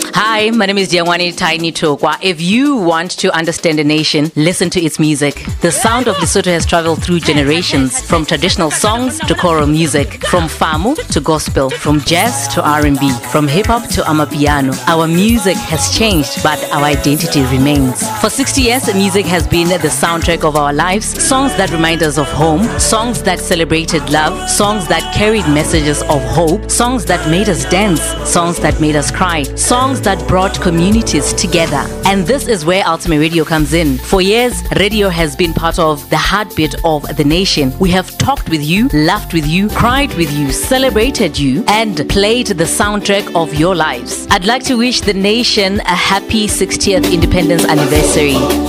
Hi, my name is Diangwani Tiny Tokwa. If you want to understand a nation, listen to its music. The sound of Lesotho has traveled through generations, from traditional songs to choral music, from famu to gospel, from jazz to R&B, from hip-hop to amapiano. Our music has changed, but our identity remains. For 60 years, music has been the soundtrack of our lives. Songs that remind us of home, songs that celebrated love, songs that carried messages of hope, songs that made us dance, songs that made us cry, songs that brought communities together. And this is where Ultimate Radio comes in. For years, radio has been part of the heartbeat of the nation. We have talked with you, laughed with you, cried with you, celebrated you, and played the soundtrack of your lives. I'd like to wish the nation a happy 60th independence anniversary.